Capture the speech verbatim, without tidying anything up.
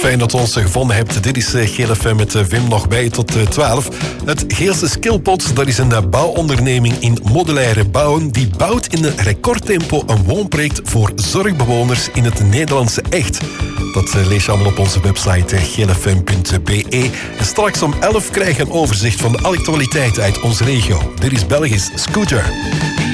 Fijn dat u ons gevonden hebt. Dit is Geel F M met Wim nog bij tot twaalf. Het Geelse Skillpot, dat is een bouwonderneming in modulaire bouwen die bouwt in een recordtempo een woonproject voor zorgbewoners in het Nederlandse echt. Dat lees je allemaal op onze website geelfm punt be. En straks om elf krijg je een overzicht van de actualiteit uit onze regio. Dit is Belgisch Scooter.